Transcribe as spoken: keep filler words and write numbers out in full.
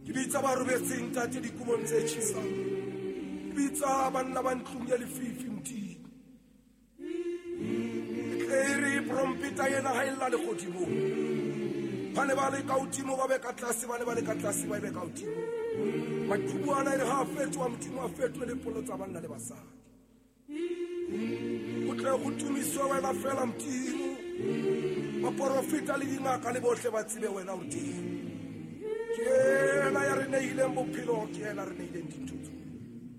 Ke bitsa ba robetseng tate dikumong tse tjhesang. Ke bitsa banna ba ntlong ya lefifi mtini. Ere prompita yena ha illa le godimo. Bane ba le ka utimo ba be ka tlase bane ba le ka tlase ba be ka utimo. Maqhubu ana ere ha fetwa mtimo a fetwe le polo tsa banna le basadi. O tle go tumiswa wena fela mtimo. Ba profita le dingaka le bohle ba tsebe wena o teng. Ke ena ya re neileng bophelo ke ena re neileng dintho.